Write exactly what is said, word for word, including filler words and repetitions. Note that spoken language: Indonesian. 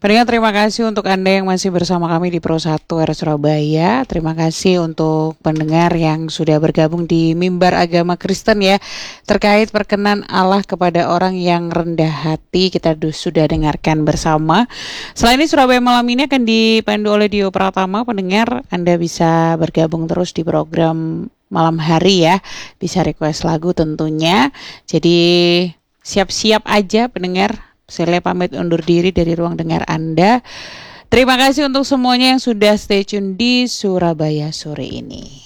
Pendengar, terima kasih untuk Anda yang masih bersama kami di Pro satu R Surabaya. Terima kasih untuk pendengar yang sudah bergabung di Mimbar Agama Kristen ya. Terkait perkenan Allah kepada orang yang rendah hati, kita du- sudah dengarkan bersama. Selain ini Surabaya Malam ini akan dipandu oleh Dio Pratama. Pendengar, Anda bisa bergabung terus di program malam hari ya. Bisa request lagu tentunya. Jadi siap-siap aja pendengar. Saya pamit undur diri dari ruang dengar Anda. Terima kasih untuk semuanya yang sudah stay tune di Surabaya sore ini.